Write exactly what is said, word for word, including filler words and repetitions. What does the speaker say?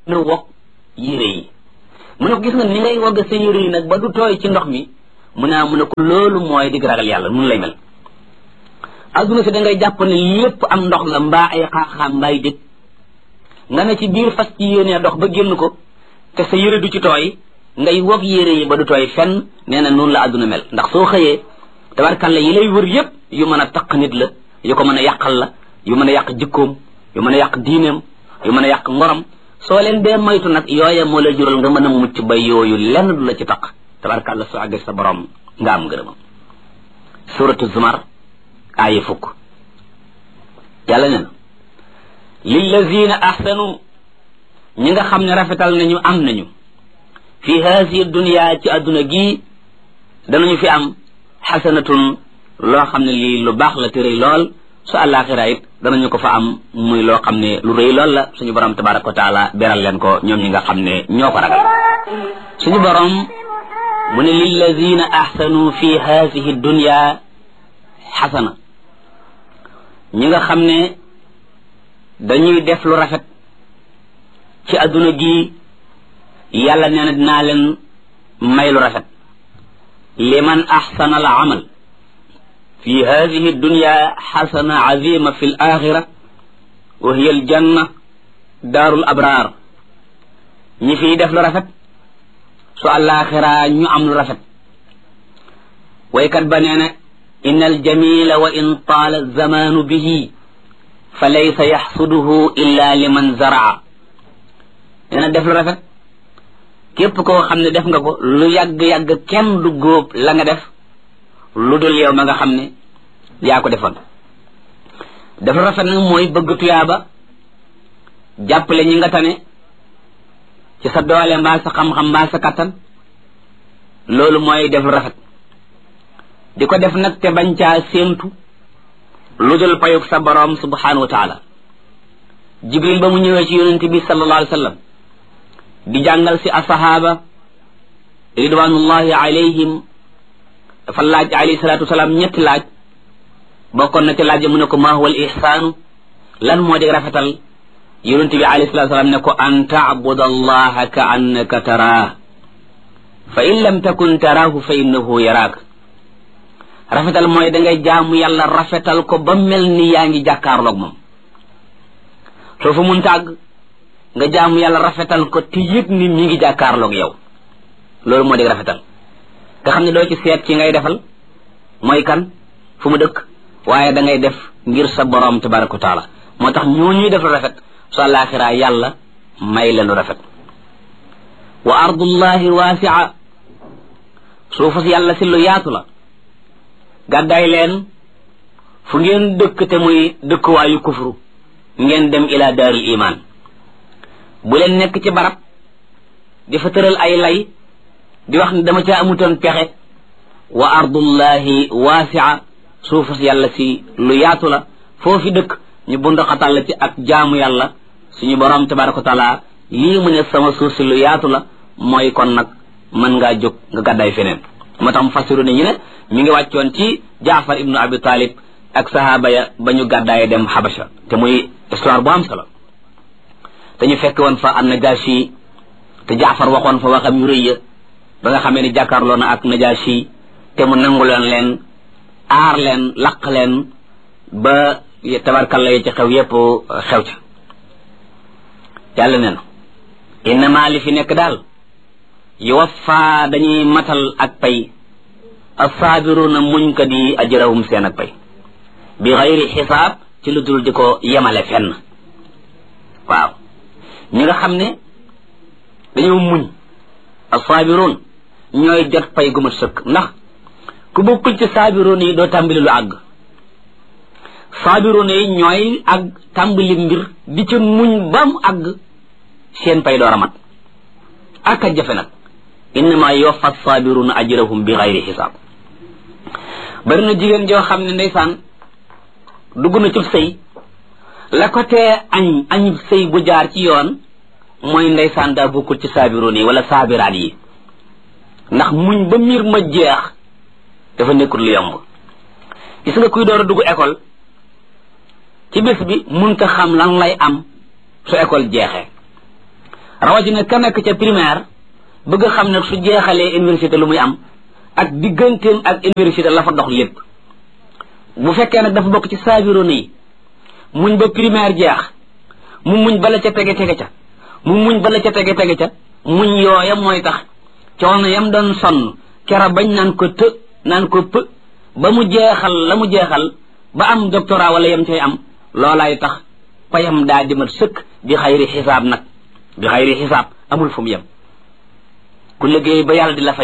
na wokk yére yi mu ne ko gis nga ni ngay wogg sa yére yi nag ba du tooy ci ndox mi mu ne mu ne ko loolu mooy digg ragal yàlla nun lay mel adduna si da ngay jàpp ne lépp am ndox la mbaa ay xaaxaam mbaay dëkk nga ne ci biir fas ci yéenee dox ba génn ko te sa yére du ci tooy ngay wog yére yi ba du tooy fenn nee na noonu la adduna mel ndax soo xëyee tabarkalla yi lay wër yépp yu mën a taq nit la yu ko mën a yàqal la yu mën a yàq jikkoom yu mën a yàq diineem yu mën a yàq ngorom soo leen dee moytu nag yooye moo la jural nga mën a mucc ba yooyu lenn du la ci taq tabarkalla soo àggee sa borom nga am ngërëmam suratu zumar aaya fukk yàlla ne na lillazina ahsanu ñi nga xam ne rafetal nañu am nañu fi haasihi dunya ci adduna gii danañu fi am xasanatun loo xam ne lii lu baax la te rëy lool su àllaaxira it danañu ko fa am muy loo xam ne lu rëy lool la suñu borom tabaraka wa taala beral leen ko ñoom ñi nga xam ne ñoo ko ragal suñu borom mu ne lillazina ahsanu fi haasihi dunya xasana ñi nga xam ne dañuy def lu rafet ci adduna gi yàlla nee na dinaa leen may lu rafet liman ahsana al amal fi hadihi dunya xasana azima fi l axira wa hiya al janna daarul abraar ñi fiy def lu rafet su àllaaxira ñu am lu rafet waykat ba nee na inna al jamila wa in taala zamaanu bihi fa laysa yaxsuduhu illa liman zaraa nee na def lu rafet képp koo xam ne def nga ko lu yàgg-yàgg kenn du góob la nga def lu dul yow ma nga xam ne yaa ko defoon def lu rafet nag mooy bëgg tuyaaba jàppale ñi nga tane ci sa doole mbaa sa xam-xam mbaa sa kattan loolu mooy def lu rafet di ko def nag te bañ caa séentu lu dul payug sa borom subhanahu wa taala jibril ba mu ñëwee ci yonente bi sallallahu alayhi wa sallam di jàngal si asahaba ridwanullahi alayhim dafa laaj alayhi salatu wasalaam ñetti laaj bokkoon na ci laaj mu ne ko maa huwa al ihsaanu lan moo di rafetal yonente bi alayhi salatu wasalaam ne ko an taabuda allaha ka annaka taraah fa in lam takun taraahu fa innahu yaraak rafetal mooy da ngay jaamu yàlla rafetal ko ba mel ni yaa ngi jàkkaarloog moom soo fa mun tàgg nga jaamu yàlla rafetal ko te yëg ni mi ngi jàkkaarloog yow loolu moo di rafetal nga xam ne doo ci seet ci ngay defal mooy kan fu mu dëkk waaye da ngay def ngir sa borom tabaraka wa taala moo tax ñoo ñuy def lu rafet su àllaaxira yàlla may leen lu rafet wa ardullahi waasia suufus yàlla si lu yaatu la gàddaay leen fu ngeen dëkk te muy dëkkuwaayu kufru ngeen dem ila daarul iman bu leen nekk ci barab di fa tëral ay lay di wax ne dama ca amutoon pexe wa ardullahi waasia suufus yàlla si lu yaatu la foofi dëkk ñu bundaxatal la ci ak jaamu yàlla suñu borom tabaraka wa taala lii mu ne sama suuf si lu yaatu la mooy kon nag mën ngaa jóg nga gàddaay feneen moo tax mu fasiru ne ñu ne mi ngi wàccoon ci jaafar ibnu abi talib ak sahaaba ya ba ñu gàddaaye dem xabasha te muy histoire bu am solo te ñu fekk woon fa an najashi te jaafar waxoon fa waxam yu rëy ya ba nga xamee ni jàkkaarloo na ak najashi te mu nanguloon leen aar leen laq leen ba tabarkalla yi ci xew yépp xew ca yàlla nee na innama li fi nekk daal yuwaffa dañuy matal ak pay assaabiruna muñ ka di ajrahum seen ak pay bi xayri xisaab ci lu dul di ko yemale fenn waaw ñi nga xam ne dañoo muñ assaabirun ñooy jot pay gu mat sëkk ndax ku bokkul ci saabirun yi doo tàmbali lu àgg saabirun yi ñooy ak tàmbali mbir di ca muñ ba mu àgg seen pay door a mat ak a jafe nag innama yuwaffa saabiruna ajrahum bi xayri xisaab bari na jigéen joo xam ne ndeysaan dugg na ci sëy la ko tee añ añ sëy bu jaar ci yoon mooy ndeysaan daa bokkul ci saabiroon yi wala saabiraat yi ndax muñ ba miir ma jeex dafa nekkul lu yomb gis nga kuy door a dugg école ci bés bi munta xam lan lay am su école jeexee rawatina ka nekk ca primaire bëgg a xam ne su jeexalee université lu muy am ak digganteem ak université la fa dox lépp bu fekkee nag dafa bokk ci saabiroona yi muñ ba primaire jeex mu muñ bala ca tege tege ca mu muñ bala ca tege tege ca muñ yooya mooy tax coono yam doon sonn kera bañ naan ko të naan ko pë ba mu jeexal la mu jeexal ba am doctorat wala yam cay am loolaay tax payam daa dimat sëkk bi xayri xisaab nag bi xayri xisaab amul fu mu yem ku liggéey ba yàlla di la fay